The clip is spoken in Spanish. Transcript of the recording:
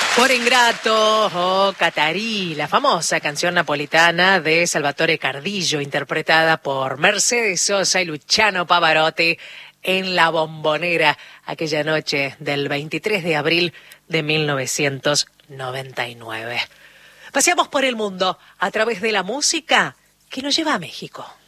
Por ingrato o Catarí, la famosa canción napolitana de Salvatore Cardillo, interpretada por Mercedes Sosa y Luciano Pavarotti en La Bombonera, aquella noche del 23 de abril de 1999. Paseamos por el mundo a través de la música que nos lleva a México.